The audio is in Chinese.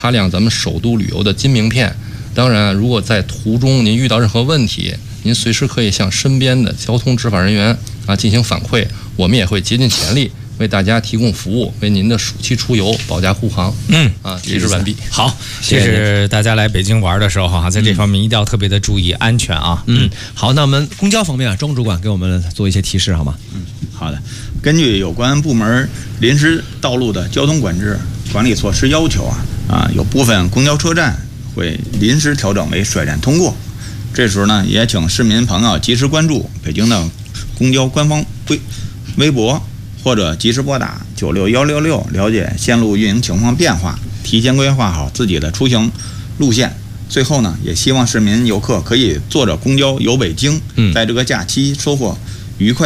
擦亮咱们首都旅游的金名片。当然，如果在途中您遇到任何问题，您随时可以向身边的交通执法人员进行反馈，我们也会竭尽全力为大家提供服务，为您的暑期出游保驾护航。提示完毕。 好，这是大家来北京玩的时候在这方面一定要特别的注意安全啊。 好，那我们公交方面庄主管给我们做一些提示好吗？ 好的。根据有关部门临时道路的交通管制管理措施要求有部分公交车站会临时调整为率先通过。这时候呢，也请市民朋友及时关注北京的公交官方微博，或者及时拨打96166了解线路运营情况变化，提前规划好自己的出行路线。最后呢，也希望市民游客可以坐着公交游北京，在这个假期收获愉快